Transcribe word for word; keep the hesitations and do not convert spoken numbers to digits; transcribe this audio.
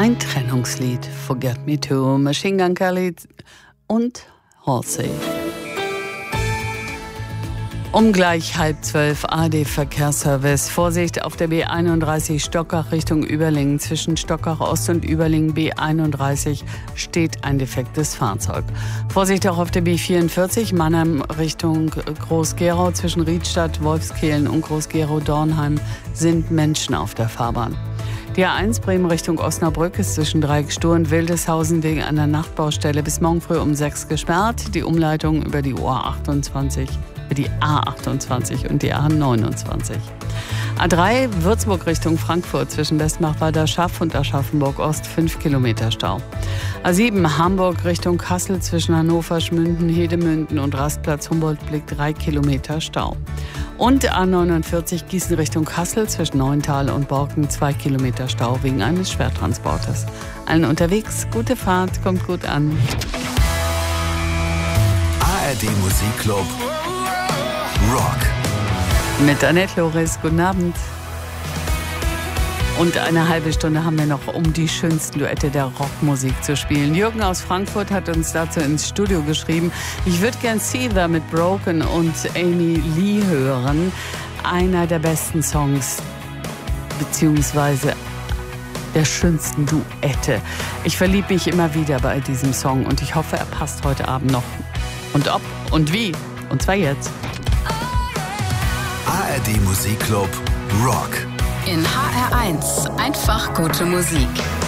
Ein Trennungslied, Forget Me Too, Machine Gun Kelly und Halsey. Um gleich halb zwölf A D Verkehrsservice. Vorsicht auf der B einunddreißig Stockach Richtung Überlingen. Zwischen Stockach Ost und Überlingen B einunddreißig steht ein defektes Fahrzeug. Vorsicht auch auf der B vierundvierzig Mannheim Richtung Groß-Gerau. Zwischen Riedstadt, Wolfskehlen und Groß-Gerau-Dornheim sind Menschen auf der Fahrbahn. Die A eins Bremen Richtung Osnabrück ist zwischen Dreieckstuhl und Wildeshausen wegen einer Nachtbaustelle bis morgen früh um sechs gesperrt. Die Umleitung über die A achtundzwanzig, die A achtundzwanzig und die A neunundzwanzig. A drei Würzburg Richtung Frankfurt zwischen Westmachwalder Schaff und Aschaffenburg Ost fünf Kilometer Stau. A sieben Hamburg Richtung Kassel zwischen Hannover, Schmünden, Hedemünden und Rastplatz Humboldtblick drei Kilometer Stau. Und A neunundvierzig Gießen Richtung Kassel zwischen Neuntal und Borken zwei Kilometer Stau wegen eines Schwertransporters. Allen unterwegs, gute Fahrt, kommt gut an. A R D Musikclub Rock. Mit Annette Loris, guten Abend. Und eine halbe Stunde haben wir noch, um die schönsten Duette der Rockmusik zu spielen. Jürgen aus Frankfurt hat uns dazu ins Studio geschrieben. Ich würde gern Seether mit Broken und Amy Lee hören. Einer der besten Songs, beziehungsweise der schönsten Duette. Ich verliebe mich immer wieder bei diesem Song und ich hoffe, er passt heute Abend noch. Und ob und wie. Und zwar jetzt. A R D Musikclub Rock. In H R eins einfach gute Musik.